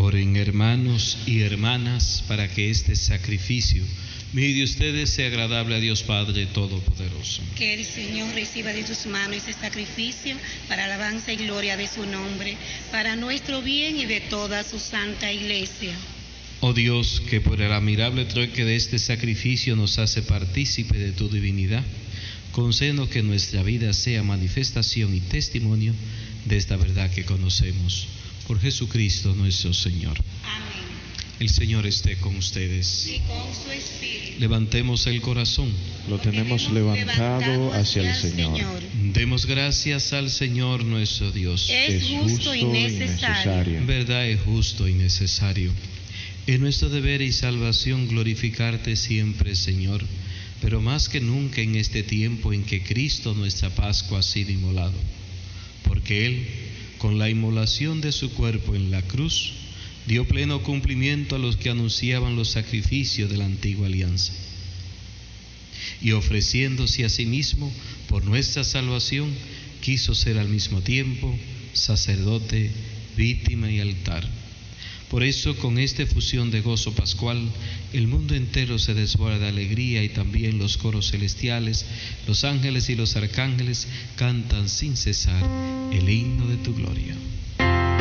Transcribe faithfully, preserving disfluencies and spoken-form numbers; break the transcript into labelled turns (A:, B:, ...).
A: Oren, hermanos y hermanas, para que este sacrificio mío y de ustedes sea agradable a Dios Padre Todopoderoso.
B: Que el Señor reciba de tus manos ese sacrificio para alabanza y gloria de su nombre, para nuestro bien y de toda su santa Iglesia.
A: Oh Dios, que por el admirable trueque de este sacrificio nos hace partícipe de tu divinidad, concédenos que nuestra vida sea manifestación y testimonio de esta verdad que conocemos. Por Jesucristo nuestro Señor.
B: Amén.
A: El Señor esté con ustedes.
B: Y con su espíritu.
A: Levantemos el corazón.
C: Lo tenemos levantado hacia el Señor.
A: Demos gracias al Señor nuestro Dios.
B: Es justo y necesario.
A: Verdad es justo y necesario. Es nuestro deber y salvación glorificarte siempre, Señor, pero más que nunca en este tiempo en que Cristo, nuestra Pascua, ha sido inmolado. Porque Él, con la inmolación de su cuerpo en la cruz, dio pleno cumplimiento a los que anunciaban los sacrificios de la antigua alianza. Y ofreciéndose a sí mismo por nuestra salvación, quiso ser al mismo tiempo sacerdote, víctima y altar. Por eso, con esta efusión de gozo pascual, el mundo entero se desborda de alegría, y también los coros celestiales, los ángeles y los arcángeles cantan sin cesar el himno de tu gloria.